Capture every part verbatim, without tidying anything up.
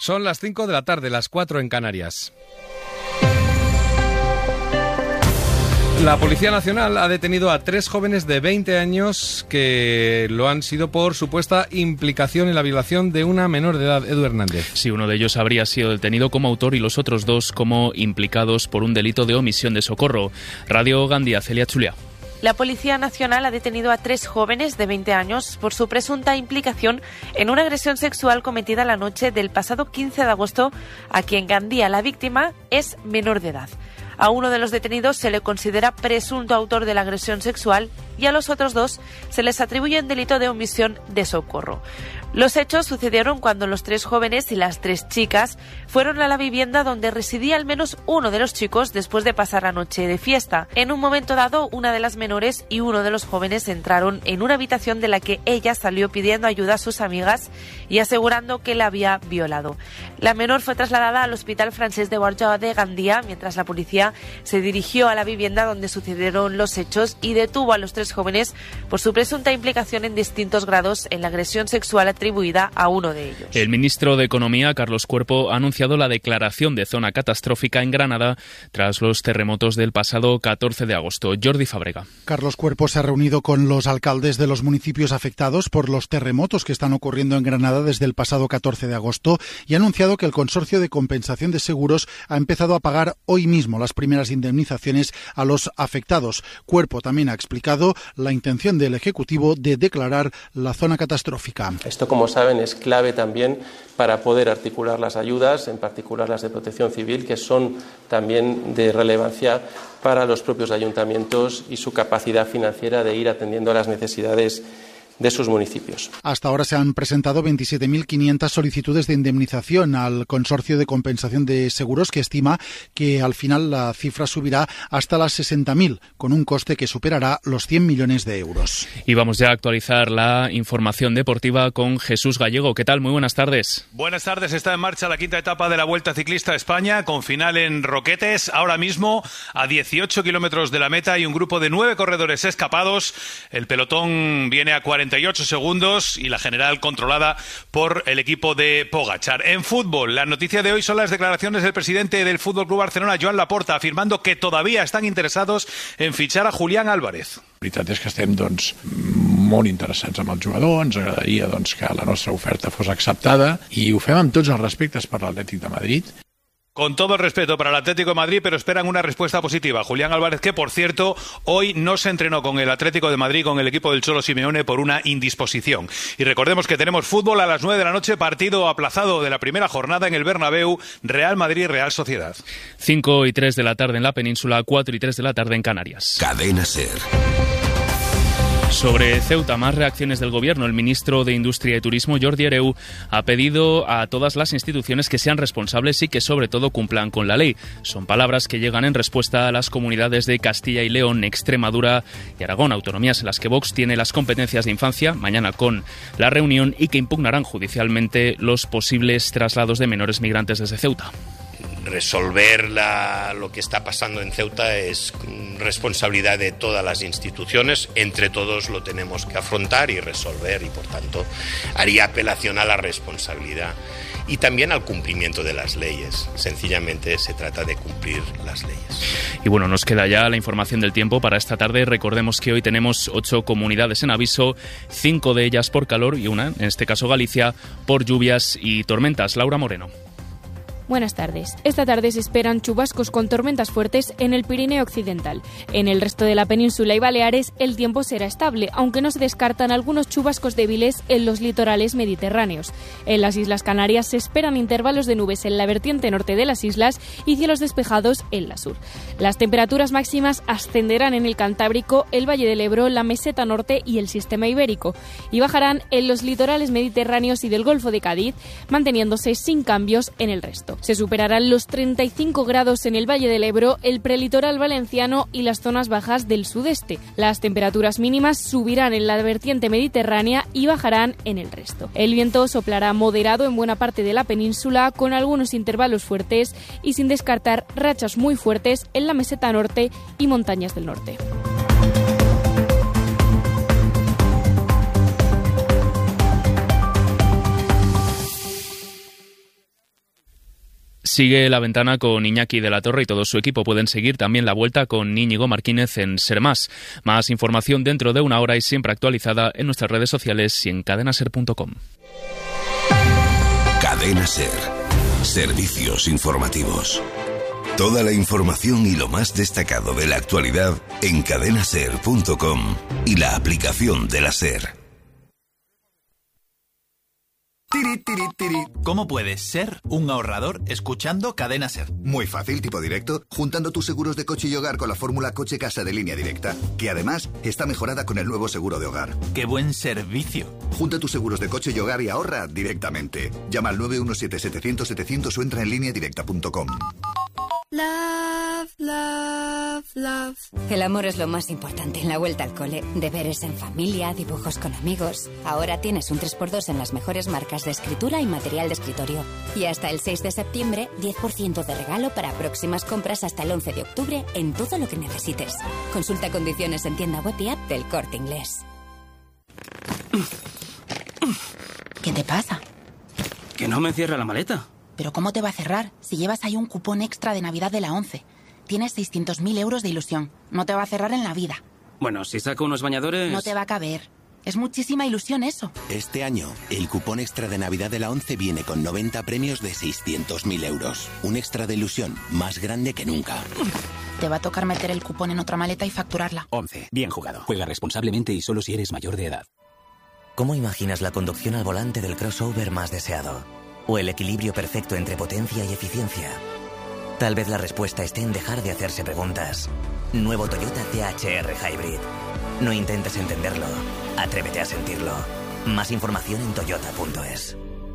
Son las cinco de la tarde, las cuatro en Canarias. La Policía Nacional ha detenido a tres jóvenes de veinte años que lo han sido por supuesta implicación en la violación de una menor de edad. Edu Hernández. Sí, uno de ellos habría sido detenido como autor y los otros dos como implicados por un delito de omisión de socorro. Radio Gandía, Celia Chulia. La Policía Nacional ha detenido a tres jóvenes de veinte años por su presunta implicación en una agresión sexual cometida la noche del pasado quince de agosto aquí en Gandía. La víctima es menor de edad. A uno de los detenidos se le considera presunto autor de la agresión sexual y a los otros dos se les atribuye un delito de omisión de socorro. Los hechos sucedieron cuando los tres jóvenes y las tres chicas fueron a la vivienda donde residía al menos uno de los chicos después de pasar la noche de fiesta. En un momento dado, una de las menores y uno de los jóvenes entraron en una habitación de la que ella salió pidiendo ayuda a sus amigas y asegurando que la había violado. La menor fue trasladada al Hospital Francés de Borja de Gandía, mientras la policía se dirigió a la vivienda donde sucedieron los hechos y detuvo a los tres jóvenes por su presunta implicación en distintos grados en la agresión sexual atribuida a uno de ellos. El ministro de Economía, Carlos Cuerpo, ha anunciado la declaración de zona catastrófica en Granada tras los terremotos del pasado catorce de agosto. Jordi Fábrega. Carlos Cuerpo se ha reunido con los alcaldes de los municipios afectados por los terremotos que están ocurriendo en Granada desde el pasado catorce de agosto y ha anunciado que el Consorcio de Compensación de Seguros ha empezado a pagar hoy mismo las primeras indemnizaciones a los afectados. Cuerpo también ha explicado la intención del Ejecutivo de declarar la zona catastrófica. Esto, como saben, es clave también para poder articular las ayudas, en particular las de protección civil, que son también de relevancia para los propios ayuntamientos y su capacidad financiera de ir atendiendo a las necesidades de sus municipios. Hasta ahora se han presentado veintisiete mil quinientas solicitudes de indemnización al Consorcio de Compensación de Seguros, que estima que al final la cifra subirá hasta las sesenta mil, con un coste que superará los cien millones de euros. Y vamos ya a actualizar la información deportiva con Jesús Gallego. ¿Qué tal? Muy buenas tardes. Buenas tardes. Está en marcha la quinta etapa de la Vuelta Ciclista a España, con final en Roquetes. Ahora mismo a dieciocho kilómetros de la meta y un grupo de nueve corredores escapados. El pelotón viene a cuarenta y ocho segundos y la general controlada por el equipo de Pogačar. En fútbol, la noticia de hoy son las declaraciones del presidente del F C Barcelona, Joan Laporta, afirmando que todavía están interesados en fichar a Julián Álvarez. La veritat és que estem doncs, molt interessats amb el jugador, ens agradaria doncs, que la nostra oferta fos acceptada i ho fem amb tots els respectes per l'Atlètic de Madrid. Con todo el respeto para el Atlético de Madrid, pero esperan una respuesta positiva. Julián Álvarez, que por cierto, hoy no se entrenó con el Atlético de Madrid, con el equipo del Cholo Simeone, por una indisposición. Y recordemos que tenemos fútbol a las nueve de la noche, partido aplazado de la primera jornada en el Bernabéu, Real Madrid-Real Sociedad. cinco y tres de la tarde en la península, cuatro y tres de la tarde en Canarias. Cadena SER. Sobre Ceuta, más reacciones del Gobierno. El ministro de Industria y Turismo, Jordi Hereu, ha pedido a todas las instituciones que sean responsables y que sobre todo cumplan con la ley. Son palabras que llegan en respuesta a las comunidades de Castilla y León, Extremadura y Aragón, autonomías en las que Vox tiene las competencias de infancia, mañana con la reunión, y que impugnarán judicialmente los posibles traslados de menores migrantes desde Ceuta. Resolver la, lo que está pasando en Ceuta es responsabilidad de todas las instituciones, entre todos lo tenemos que afrontar y resolver, y por tanto haría apelación a la responsabilidad y también al cumplimiento de las leyes. Sencillamente se trata de cumplir las leyes. Y bueno, nos queda ya la información del tiempo para esta tarde. Recordemos que hoy tenemos ocho comunidades en aviso, cinco de ellas por calor y una, en este caso Galicia, por lluvias y tormentas. Laura Moreno. Buenas tardes. Esta tarde se esperan chubascos con tormentas fuertes en el Pirineo occidental. En el resto de la península y Baleares el tiempo será estable, aunque no se descartan algunos chubascos débiles en los litorales mediterráneos. En las Islas Canarias se esperan intervalos de nubes en la vertiente norte de las islas y cielos despejados en la sur. Las temperaturas máximas ascenderán en el Cantábrico, el Valle del Ebro, la Meseta Norte y el Sistema Ibérico, y bajarán en los litorales mediterráneos y del Golfo de Cádiz, manteniéndose sin cambios en el resto. Se superarán los treinta y cinco grados en el Valle del Ebro, el prelitoral valenciano y las zonas bajas del sudeste. Las temperaturas mínimas subirán en la vertiente mediterránea y bajarán en el resto. El viento soplará moderado en buena parte de la península, con algunos intervalos fuertes y sin descartar rachas muy fuertes en la meseta norte y montañas del norte. Sigue La Ventana con Iñaki de la Torre y todo su equipo. Pueden seguir también la vuelta con Íñigo Martínez en Ser Más. Más información dentro de una hora y siempre actualizada en nuestras redes sociales y en cadena ser punto com. Cadena Ser. Servicios informativos. Toda la información y lo más destacado de la actualidad en cadena ser punto com y la aplicación de la SER. Tiri, tiri, tiri. ¿Cómo puedes ser un ahorrador escuchando Cadena Ser? Muy fácil, tipo directo, juntando tus seguros de coche y hogar con la fórmula coche-casa de Línea Directa, que además está mejorada con el nuevo seguro de hogar. ¡Qué buen servicio! Junta tus seguros de coche y hogar y ahorra directamente. Llama al nueve uno siete, setecientos, setecientos o entra en línea directa punto com. Love, love, love. El amor es lo más importante en la vuelta al cole. Deberes en familia, dibujos con amigos. Ahora tienes un tres por dos en las mejores marcas de escritura y material de escritorio. Y hasta el seis de septiembre, diez por ciento de regalo para próximas compras hasta el once de octubre en todo lo que necesites. Consulta condiciones en tienda web y app del Corte Inglés. ¿Qué te pasa? Que no me cierra la maleta. ¿Pero cómo te va a cerrar si llevas ahí un cupón extra de Navidad de la ONCE? Tienes seiscientos mil euros de ilusión. No te va a cerrar en la vida. Bueno, si saco unos bañadores... No te va a caber. Es muchísima ilusión eso. Este año, el cupón extra de Navidad de la ONCE viene con noventa premios de seiscientos mil euros. Un extra de ilusión más grande que nunca. Te va a tocar meter el cupón en otra maleta y facturarla. ONCE. Bien jugado. Juega responsablemente y solo si eres mayor de edad. ¿Cómo imaginas la conducción al volante del crossover más deseado? ¿O el equilibrio perfecto entre potencia y eficiencia? Tal vez la respuesta esté en dejar de hacerse preguntas. Nuevo Toyota C H R Hybrid. No intentes entenderlo. Atrévete a sentirlo. Más información en toyota punto es.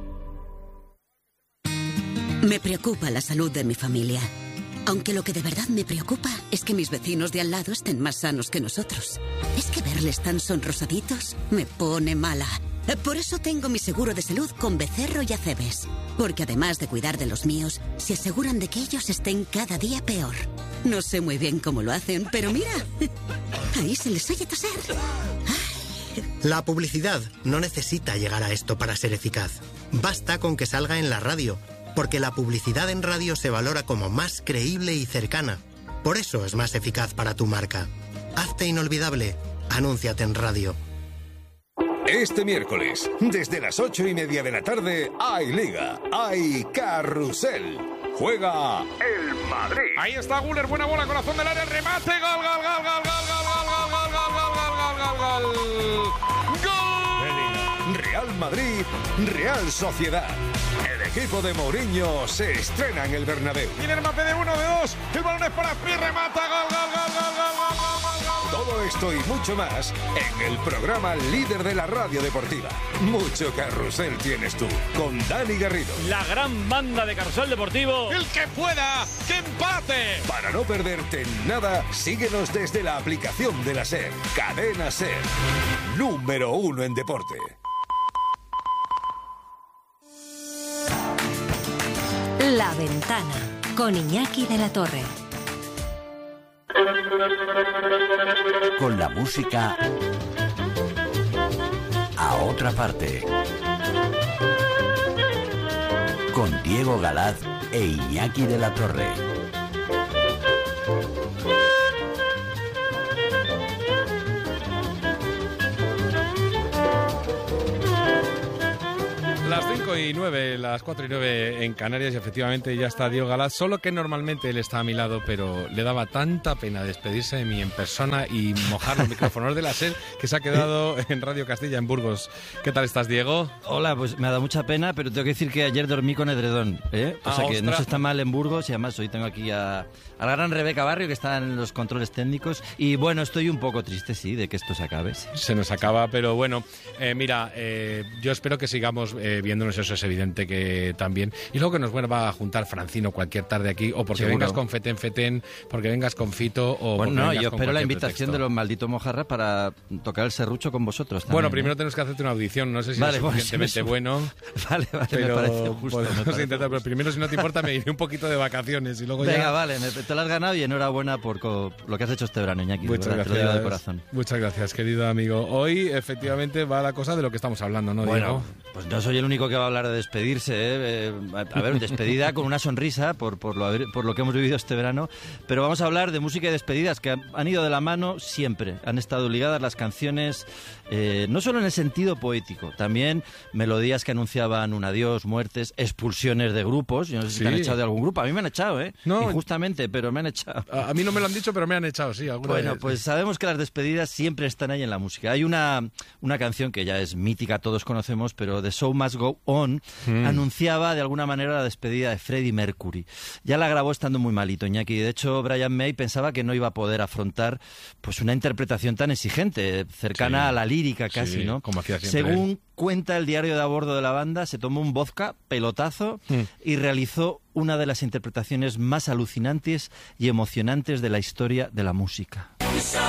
Me preocupa la salud de mi familia. Aunque lo que de verdad me preocupa es que mis vecinos de al lado estén más sanos que nosotros. Es que verles tan sonrosaditos me pone mala. Por eso tengo mi seguro de salud con Becerro y Acebes. Porque además de cuidar de los míos, se aseguran de que ellos estén cada día peor. No sé muy bien cómo lo hacen, pero mira, ahí se les oye toser. La publicidad no necesita llegar a esto para ser eficaz. Basta con que salga en la radio, porque la publicidad en radio se valora como más creíble y cercana. Por eso es más eficaz para tu marca. Hazte inolvidable. Anúnciate en radio. Este miércoles, desde las ocho y media de la tarde, hay Liga, hay Carrusel. Juega el Madrid. Ahí está Güler, buena bola, corazón del área, remate, gol, gol, gol, gol, gol, gol, gol, gol, gol, gol, gol, gol, gol. Real Madrid, Real Sociedad. El equipo de Mourinho se estrena en el Bernabéu. Tiene el remate de uno, de dos, el balón es para Pi, remata, gol, gol, gol, gol, gol, gol, gol, gol. Todo esto y mucho más en el programa líder de la radio deportiva. Mucho carrusel tienes tú, con Dani Garrido. La gran banda de Carrusel Deportivo. ¡El que pueda! ¡Que empate! Para no perderte nada, síguenos desde la aplicación de la SER. Cadena SER. Número uno en deporte. La Ventana, con Iñaki de la Torre. Con la música a otra parte. Con Diego Galaz e Iñaki de la Torre. Las cinco y nueve, las cuatro y nueve en Canarias, y efectivamente ya está Diego Galaz, solo que normalmente él está a mi lado, pero le daba tanta pena despedirse de mí en persona y mojar los micrófonos de la SER que se ha quedado en Radio Castilla, en Burgos. ¿Qué tal estás, Diego? Hola, pues me ha dado mucha pena, pero tengo que decir que ayer dormí con edredón, ¿eh? O Ah, sea que ostras. no se está mal en Burgos, y además hoy tengo aquí a, a la gran Rebeca Barrio, que está en los controles técnicos, y bueno, estoy un poco triste, sí, de que esto se acabe. Sí. Se nos acaba, pero bueno, eh, mira, eh, yo espero que sigamos eh, viéndonos, eso es evidente que también. Y luego que nos vuelva a juntar Francino cualquier tarde aquí, o porque Seguro. vengas con Feten Feten, porque vengas con Fito, o porque Bueno, no, vengas yo con espero la cualquier invitación pretexto. de los malditos mojarras para tocar el serrucho con vosotros también. Bueno, ¿eh? primero tenemos que hacerte una audición, no sé si Vale, es bueno, suficientemente sí me- bueno. Vale, vale, pero me parece justo. podemos me parece intentar, pero primero, si no te importa, me iré un poquito de vacaciones y luego Venga, ya... vale, me- te lo has ganado y enhorabuena por co- lo que has hecho este verano, Iñaki. de Muchas verdad, gracias. te lo digo de corazón. Muchas gracias, querido amigo. Hoy, efectivamente, va la cosa de lo que estamos hablando, ¿no, Bueno, Diego? pues no soy el único único que va a hablar de despedirse, ¿eh? A ver, despedida con una sonrisa por, por, lo, por lo que hemos vivido este verano, pero vamos a hablar de música y despedidas que han ido de la mano siempre, han estado ligadas las canciones, eh, no solo en el sentido poético, también melodías que anunciaban un adiós, muertes, expulsiones de grupos. Yo no sé si Sí. te han echado de algún grupo, a mí me han echado, ¿eh? No. Injustamente, pero me han echado. A, a mí no me lo han dicho, pero me han echado, sí. Alguna Bueno, vez. pues sabemos que las despedidas siempre están ahí en la música. Hay una, una canción que ya es mítica, todos conocemos, pero The Show Must Go On Mm. anunciaba de alguna manera la despedida de Freddie Mercury. Ya la grabó estando muy malito, Iñaki. De hecho, Brian May pensaba que no iba a poder afrontar pues una interpretación tan exigente, cercana Sí. a la lírica casi, Sí, ¿no? como hacía siempre Según él. cuenta el diario de a bordo de la banda, se tomó un vodka, pelotazo, Mm. y realizó una de las interpretaciones más alucinantes y emocionantes de la historia de la música.